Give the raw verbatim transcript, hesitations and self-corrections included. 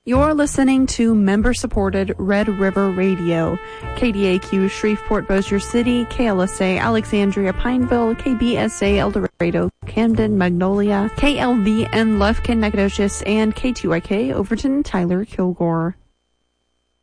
You're listening to member-supported Red River Radio, K D A Q Shreveport Bossier City, K L S A Alexandria Pineville, K B S A El Dorado Camden Magnolia, K L V N Lufkin Nacogdoches, and K two I K Overton Tyler Kilgore.